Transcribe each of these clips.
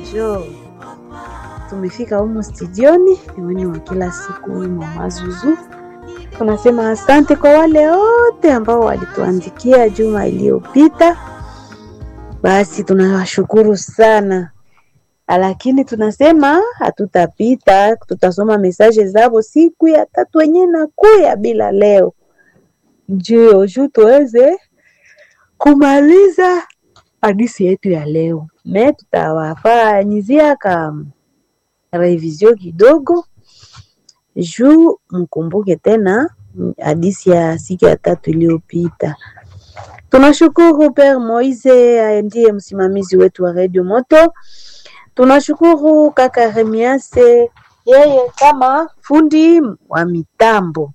Jo, tumefika humu studioni, ni wenye wa kila siku Mama Zuzu. Tunasema asante kwa wale wote ambao walituandikia juma iliyopita. Basi tunawashukuru sana. Lakini tunasema hatutapita, tutasoma message zao siku ya 3 wenye na kuya bila leo. Ndio, tuweze kumaliza hadithi yetu ya leo. Tutawafanyizia revision kidogo juu mkumbuke tena hadithi ya siku ya 3 iliyopita. Tunashukuru Père Moise, ndiye msimamizi wetu wa Radio Moto. Tunashukuru kaka Remiase, yeye kama fundi wa mitambo.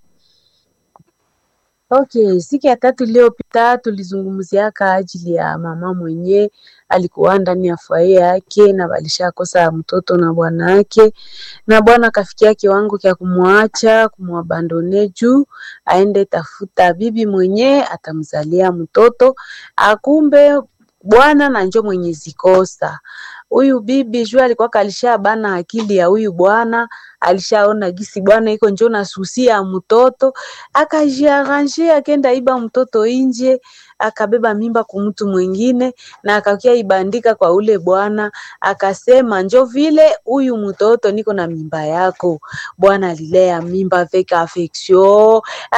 Okay, siku ya 3 iliyopita tulizungumzia ajili ya mama mwenye alikuwa ndani ya foyer yake na walishakosa mtoto na bwana yake, na bwana kafikia kiwango cha kumwacha, kumwabandone juu aende tafuta bibi mwenye atamzalia mtoto. Akumbe bwana na njo mwenye zikosa. Huyu bibi juu alikuwa kalisha bana akili ya huyu bwana, alishaona gisi bwana iko njo na susia mtoto, akajiarrange akenda iba mtoto nje, akabeba mimba kwa mtu mwingine na akakia ibandika kwa ule bwana, akasema njo vile huyu mtoto niko na mimba yako. Bwana alilea mimba avec affection,